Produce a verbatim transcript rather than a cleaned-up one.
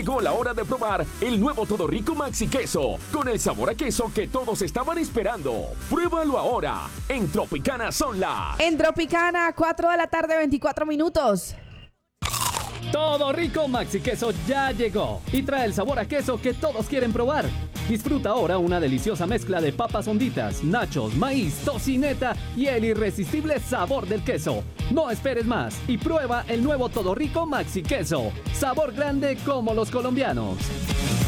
Llegó la hora de probar el nuevo Todo Rico Maxi Queso, con el sabor a queso que todos estaban esperando. Pruébalo ahora, en Tropicana son las... En Tropicana, cuatro de la tarde, veinticuatro minutos. Todo Rico Maxi Queso ya llegó y trae el sabor a queso que todos quieren probar. Disfruta ahora una deliciosa mezcla de papas honditas, nachos, maíz, tocineta y el irresistible sabor del queso. No esperes más y prueba el nuevo Todo Rico Maxi Queso. Sabor grande como los colombianos.